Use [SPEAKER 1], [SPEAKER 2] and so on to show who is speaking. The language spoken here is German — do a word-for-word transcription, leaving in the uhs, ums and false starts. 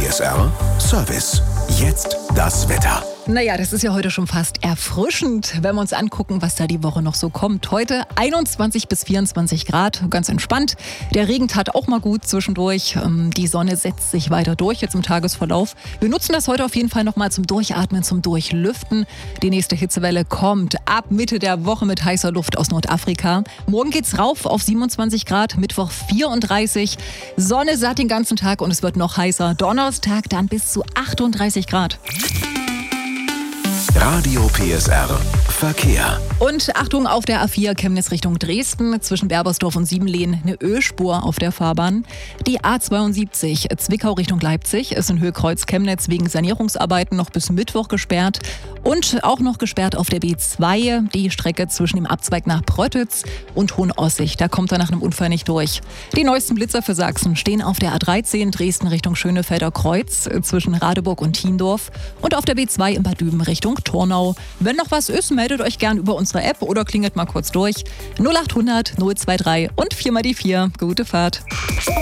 [SPEAKER 1] S R Service. Jetzt das Wetter.
[SPEAKER 2] Naja, das ist ja heute schon fast erfrischend, wenn wir uns angucken, was da die Woche noch so kommt. Heute einundzwanzig bis vierundzwanzig Grad, ganz entspannt. Der Regen tat auch mal gut zwischendurch. Die Sonne setzt sich weiter durch jetzt im Tagesverlauf. Wir nutzen das heute auf jeden Fall nochmal zum Durchatmen, zum Durchlüften. Die nächste Hitzewelle kommt ab Mitte der Woche mit heißer Luft aus Nordafrika. Morgen geht's rauf auf siebenundzwanzig Grad, Mittwoch vierunddreißig. Sonne satt den ganzen Tag und es wird noch heißer. Donnerstag dann bis zu achtunddreißig Grad.
[SPEAKER 1] Radio P S R Verkehr.
[SPEAKER 2] Und Achtung auf der A vier Chemnitz Richtung Dresden, zwischen Berbersdorf und Siebenlehn eine Ölspur auf der Fahrbahn. Die A zweiundsiebzig Zwickau Richtung Leipzig ist in Höhe-Kreuz Chemnitz wegen Sanierungsarbeiten noch bis Mittwoch gesperrt. Und auch noch gesperrt auf der B zwei, die Strecke zwischen dem Abzweig nach Pröttitz und Hohenossig. Da kommt er nach einem Unfall nicht durch. Die neuesten Blitzer für Sachsen stehen auf der A dreizehn Dresden Richtung Schönefelder Kreuz zwischen Radeburg und Thiendorf und auf der B zwei in Bad Düben Richtung Tornau. Wenn noch was ist, meldet euch gern über unsere App oder klingelt mal kurz durch. null achthundert null zwei drei und vier mal die vier. Gute Fahrt.